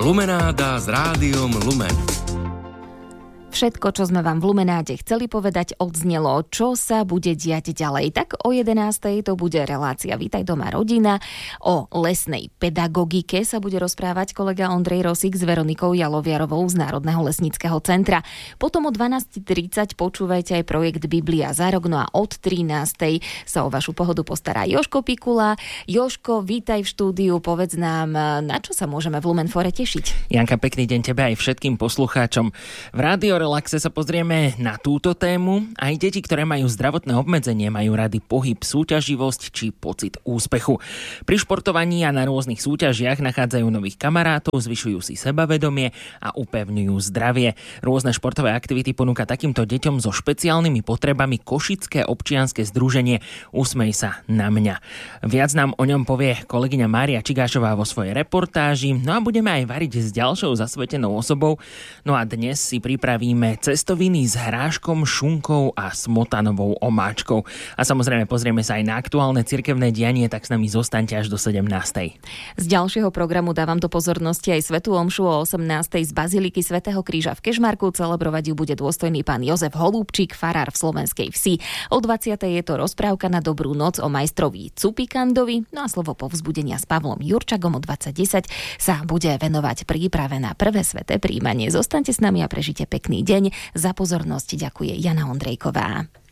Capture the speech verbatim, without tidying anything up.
Lumenáda s rádiom Lumen. Všetko, čo sme vám v Lumenáde chceli povedať, odznelo. Čo sa bude diať ďalej? Tak o jedenástej to bude relácia Vítaj doma rodina. O lesnej pedagogike sa bude rozprávať kolega Ondrej Rosík s Veronikou Jaloviarovou z Národného lesníckeho centra. Potom o dvanásť tridsať počúvajte aj projekt Biblia za rok. No a od trinástej sa o vašu pohodu postará Jožko Pikula. Jožko, vítaj v štúdiu. Povedz nám, na čo sa môžeme v Lumenfore tešiť? Janka, pekný deň tebe aj všetkým poslucháčom. V rádio Relaxe sa pozrieme na túto tému. Aj deti, ktoré majú zdravotné obmedzenie, majú rady pohyb, súťaživosť či pocit úspechu. Pri športovaní a na rôznych súťažiach nachádzajú nových kamarátov, zvyšujú si sebavedomie a upevňujú zdravie. Rôzne športové aktivity ponúka takýmto deťom so špeciálnymi potrebami Košické občianske združenie Usmej sa na mňa. Viac nám o ňom povie kolegyňa Mária Čigášová vo svojej reportáži. No a budeme aj variť s ďalšou zasvetenou osobou. No a dnes si pripravíme cestoviny s hráškom, šunkou a smotanovou omáčkou. A samozrejme pozrieme sa aj na aktuálne cirkevné dianie, tak s nami zostaňte až do sedemnástej. Z ďalšieho programu dávam do pozornosti aj svätú omšu o osemnástej z Baziliky svätého Kríža v Kežmarku. Celebrovať ju bude dôstojný pán Jozef Holúbčík, farár v Slovenskej Vsi. O dvadsiatej je to rozprávka na Dobrú noc o majstrovi Cupikandovi. No a slovo povzbudenia s Pavlom Jurčagom o dvadsať desať sa bude venovať príprave na prvé sväté prijímanie. Zostaňte s nami a prežite pekný deň. Za pozornosť ďakuje Jana Ondrejková.